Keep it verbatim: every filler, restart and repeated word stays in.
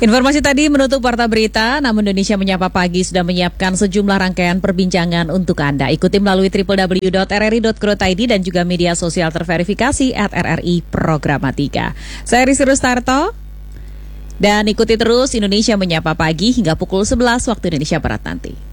Informasi tadi menutup Warta Berita, namun Indonesia Menyapa Pagi sudah menyiapkan sejumlah rangkaian perbincangan untuk Anda. Ikuti melalui w w w dot r r i dot co dot i d dan juga media sosial terverifikasi at R R I Programatika. Saya Risi Rustarto, dan ikuti terus Indonesia Menyapa Pagi hingga pukul sebelas waktu Indonesia Barat nanti.